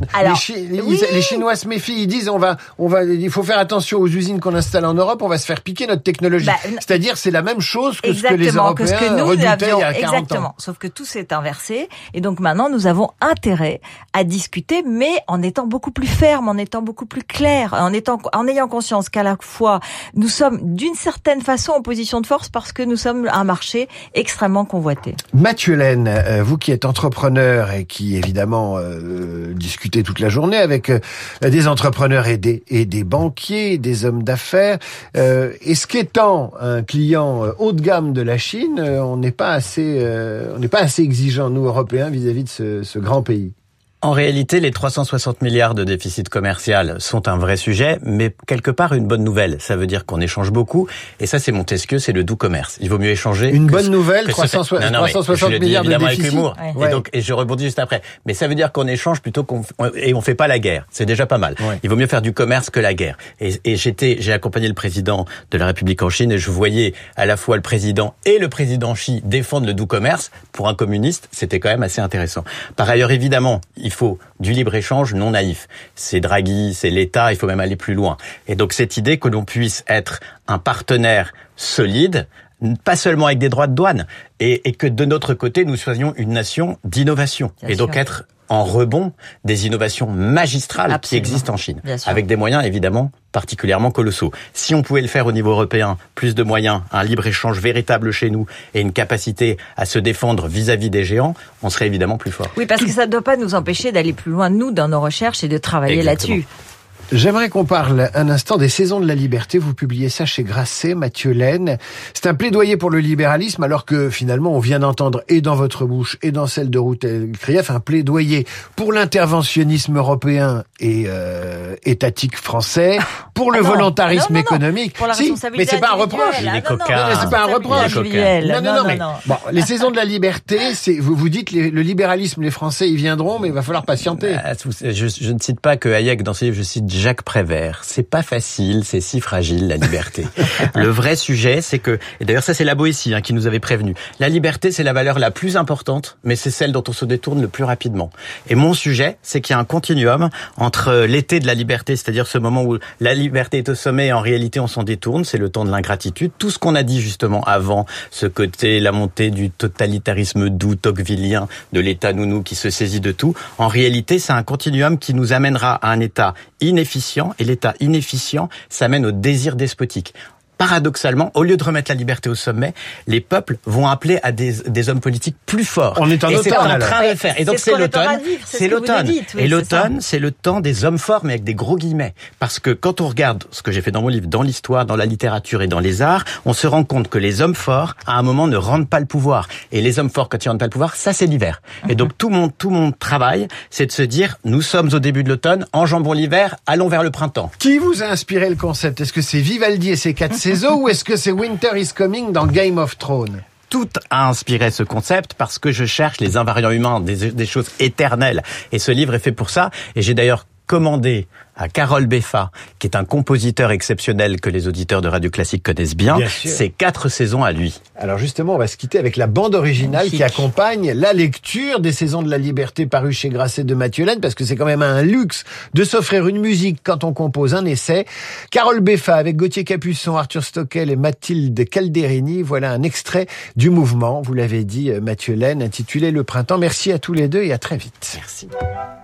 Alors, les Chinois se méfient, ils disent il faut faire attention aux usines qu'on installe en Europe, on va se faire piquer notre technologie. C'est-à-dire c'est la même chose que ce que les Européens redoutaient il y a 40 ans. Sauf que tout s'est inversé et donc maintenant nous avons intérêt à discuter, mais en étant beaucoup plus ferme, en étant beaucoup plus clair, en ayant conscience qu'à la fois nous sommes d'une certaine façon en position de force parce que nous sommes un marché extrêmement convoité. Mathieu Laine, vous qui êtes entrepreneur et qui évidemment discutez toute la journée avec des entrepreneurs et des banquiers, des hommes d'affaires, est-ce qu'étant un client haut de gamme de la Chine, on n'est pas assez exigeant nous Européens vis-à-vis de ce grand pays? En réalité, les 360 milliards de déficit commercial sont un vrai sujet, mais quelque part une bonne nouvelle. Ça veut dire qu'on échange beaucoup, et ça c'est Montesquieu, c'est le doux commerce. Il vaut mieux échanger. Une bonne nouvelle, 360 milliards de déficit. Avec humour. Ouais. Et je rebondis juste après. Mais ça veut dire qu'on échange plutôt et on fait pas la guerre. C'est déjà pas mal. Ouais. Il vaut mieux faire du commerce que la guerre. Et j'ai accompagné le président de la République en Chine et je voyais à la fois le président et le président Xi défendre le doux commerce. Pour un communiste, c'était quand même assez intéressant. Par ailleurs, évidemment, il faut du libre-échange non naïf. C'est Draghi, c'est l'État, il faut même aller plus loin. Et donc cette idée que l'on puisse être un partenaire solide, pas seulement avec des droits de douane, et que de notre côté, nous soyons une nation d'innovation. Et donc être en rebond des innovations magistrales qui existent en Chine, avec des moyens évidemment particulièrement colossaux. Si on pouvait le faire au niveau européen, plus de moyens, un libre-échange véritable chez nous et une capacité à se défendre vis-à-vis des géants, on serait évidemment plus fort. Oui, parce que ça ne doit pas nous empêcher d'aller plus loin, nous, dans nos recherches et de travailler là-dessus. J'aimerais qu'on parle un instant des Saisons de la Liberté. Vous publiez ça chez Grasset, Mathieu Laine. C'est un plaidoyer pour le libéralisme, alors que finalement on vient d'entendre, et dans votre bouche et dans celle de Ruth Krief, un plaidoyer pour l'interventionnisme européen et étatique français, pour le volontarisme économique. Pour la responsabilité mais c'est pas un reproche. C'est pas un reproche. Non. Bon, les Saisons de la Liberté, vous dites le libéralisme, les Français y viendront, mais il va falloir patienter. Je ne cite pas que Hayek dans ses livres, je cite Jacques Prévert. C'est pas facile, c'est si fragile, la liberté. Le vrai sujet, c'est que, et d'ailleurs ça c'est la Boétie qui nous avait prévenu, la liberté c'est la valeur la plus importante, mais c'est celle dont on se détourne le plus rapidement. Et mon sujet, c'est qu'il y a un continuum entre l'été de la liberté, c'est-à-dire ce moment où la liberté est au sommet et en réalité on s'en détourne, c'est le temps de l'ingratitude. Tout ce qu'on a dit justement avant, ce côté, la montée du totalitarisme doux, tocquevillien, de l'État nounou qui se saisit de tout, en réalité c'est un continuum qui nous amènera à un État inefficient, et l'État inefficient, ça mène au désir despotique. Paradoxalement, au lieu de remettre la liberté au sommet, les peuples vont appeler à des hommes politiques plus forts. On est en automne. C'est en train de le faire. Et donc c'est l'automne. C'est l'automne. Et l'automne, c'est le temps des hommes forts, mais avec des gros guillemets. Parce que quand on regarde ce que j'ai fait dans mon livre, dans l'histoire, dans la littérature et dans les arts, on se rend compte que les hommes forts, à un moment, ne rendent pas le pouvoir. Et les hommes forts, quand ils rendent pas le pouvoir, ça c'est l'hiver. Et donc tout mon travail, c'est de se dire, nous sommes au début de l'automne, enjambons l'hiver, allons vers le printemps. Qui vous a inspiré le concept? Est-ce que c'est Vivaldi et ses 4 saisons ou est-ce que c'est Winter is Coming dans Game of Thrones? Tout a inspiré ce concept parce que je cherche les invariants humains, des choses éternelles. Et ce livre est fait pour ça. Et j'ai d'ailleurs commandé à Carole Beffa, qui est un compositeur exceptionnel que les auditeurs de Radio Classique connaissent bien, c'est 4 saisons à lui. Alors justement, on va se quitter avec la bande originale qui accompagne la lecture des Saisons de la Liberté parues chez Grasset de Mathieu Laine, parce que c'est quand même un luxe de s'offrir une musique quand on compose un essai. Carole Beffa avec Gauthier Capuçon, Arthur Stockel et Mathilde Calderini, voilà un extrait du mouvement, vous l'avez dit Mathieu Laine, intitulé Le Printemps. Merci à tous les deux et à très vite. Merci.